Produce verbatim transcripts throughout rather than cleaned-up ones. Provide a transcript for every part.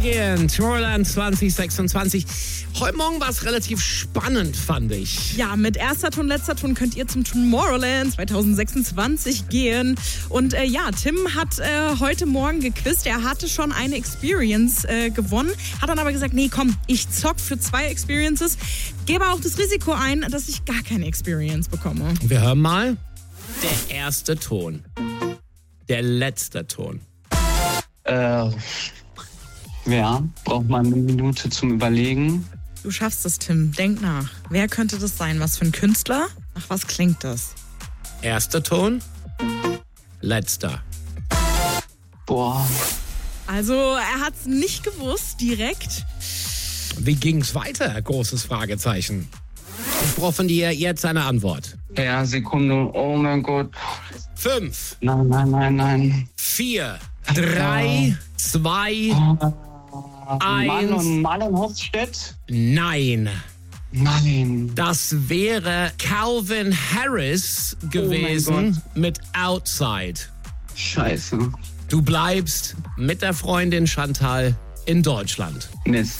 gehen. Tomorrowland zwanzig sechsundzwanzig. Heute Morgen war es relativ spannend, fand ich. Ja, mit erster Ton, letzter Ton könnt ihr zum Tomorrowland zwanzig sechsundzwanzig gehen. Und äh, ja, Tim hat äh, heute Morgen gequizt. Er hatte schon eine Experience äh, gewonnen. Hat dann aber gesagt, nee, komm, ich zock für zwei Experiences. Gebe auch das Risiko ein, dass ich gar keine Experience bekomme. Wir hören mal. Der erste Ton. Der letzte Ton. Äh, ja, braucht man eine Minute zum Überlegen. Du schaffst es, Tim. Denk nach. Wer könnte das sein? Was für ein Künstler? Nach was klingt das? Erster Ton. Letzter. Boah. Also, er hat es nicht gewusst direkt. Wie ging's weiter? Großes Fragezeichen. Ich brauche von dir jetzt eine Antwort. Ja, Sekunde. Oh mein Gott. Fünf. Nein, nein, nein, nein. Vier. Drei. Zwei. Mann Eins. und Mann in Hofstedt? Nein. Nein. Das wäre Calvin Harris gewesen mit Outside. Scheiße. Du bleibst mit der Freundin Chantal in Deutschland. Mist.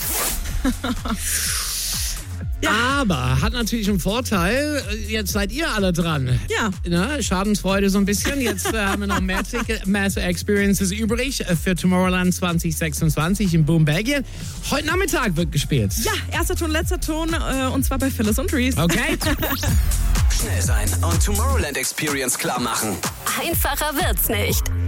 Aber hat natürlich einen Vorteil, jetzt seid ihr alle dran. Ja. Na, Schadensfreude so ein bisschen. Jetzt äh, haben wir noch mehr, Ticket, mehr Experiences übrig für Tomorrowland zwanzig sechsundzwanzig in Boom, Belgien. Heute Nachmittag wird gespielt. Ja, erster Ton, letzter Ton äh, und zwar bei Phyllis und Reese. Okay. Schnell sein und Tomorrowland Experience klar machen. Einfacher wird's nicht.